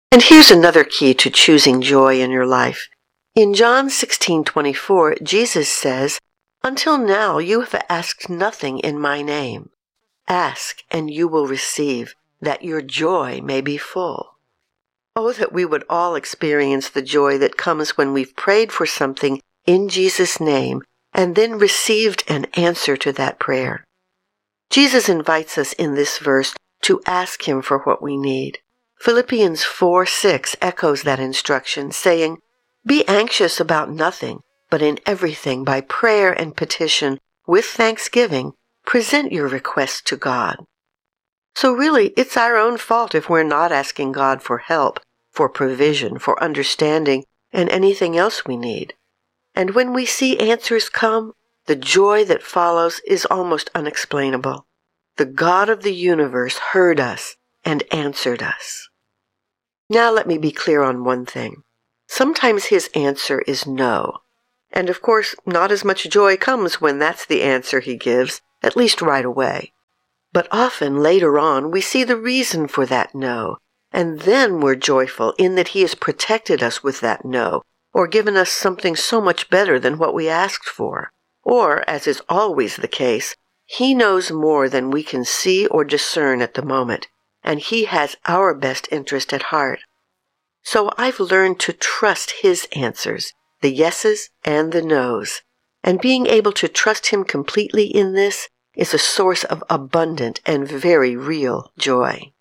And here's another key to choosing joy in your life. In John 16:24, Jesus says, "Until now you have asked nothing in my name. Ask, and you will receive, that your joy may be full." Oh, that we would all experience the joy that comes when we've prayed for something in Jesus' name and then received an answer to that prayer. Jesus invites us in this verse to ask him for what we need. Philippians 4:6 echoes that instruction, saying, "Be anxious about nothing, but in everything by prayer and petition, with thanksgiving, present your requests to God." So really, it's our own fault if we're not asking God for help, for provision, for understanding, and anything else we need. And when we see answers come, the joy that follows is almost unexplainable. The God of the universe heard us and answered us. Now let me be clear on one thing. Sometimes his answer is no. And of course, not as much joy comes when that's the answer he gives, at least right away. But often later on, we see the reason for that no, and then we're joyful in that he has protected us with that no, or given us something so much better than what we asked for. Or, as is always the case, he knows more than we can see or discern at the moment, and he has our best interest at heart. So I've learned to trust his answers, the yeses and the nos, and being able to trust him completely in this is a source of abundant and very real joy.